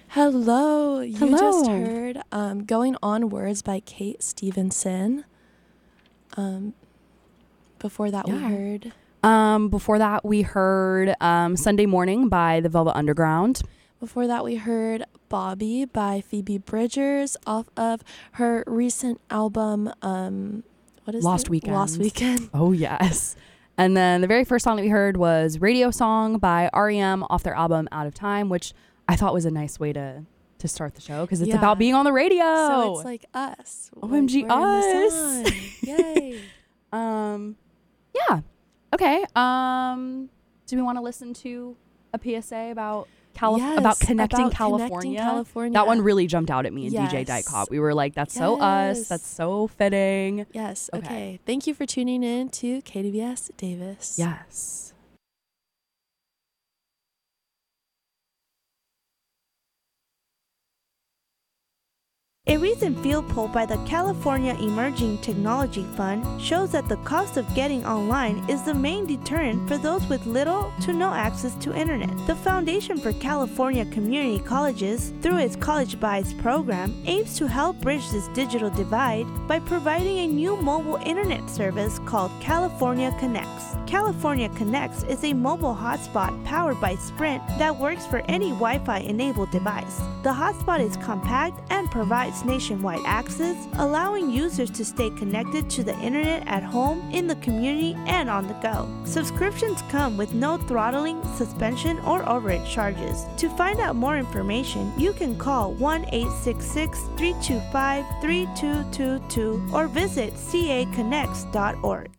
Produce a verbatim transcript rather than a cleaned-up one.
Hello. You Hello. just heard um, Going Onwards by Kate Stevenson. Um, before that, we Yeah. heard... Um, before that, we heard um, Sunday Morning by the Velvet Underground. Before that, we heard Bobby by Phoebe Bridgers off of her recent album, um, what is Lost it? Weekend. Lost Weekend. Oh, yes. And then the very first song that we heard was Radio Song by R E M off their album Out of Time, which I thought was a nice way to, to start the show because it's Yeah. about being on the radio. So it's like us. O M G Like, we're in the us. sun. Yay. Um, yeah. Okay. Um, do we want to listen to a P S A about Calif- Yes, about connecting about California? connecting California. That one really jumped out at me and D J Yes. Dyke Cop. We were like, that's so us. Yes. That's so fitting. Yes. Okay. Okay. Thank you for tuning in to K D V S Davis. Yes. A recent field poll by the California Emerging Technology Fund shows that the cost of getting online is the main deterrent for those with little to no access to internet. The Foundation for California Community Colleges, through its College Buys program, aims to help bridge this digital divide by providing a new mobile internet service called California Connects. California Connects is a mobile hotspot powered by Sprint that works for any Wi-Fi enabled device. The hotspot is compact and provides nationwide access, allowing users to stay connected to the internet at home, in the community, and on the go. Subscriptions come with no throttling, suspension, or overage charges. To find out more information, you can call one eight six six, three two five, three two two two or visit c a connects dot org.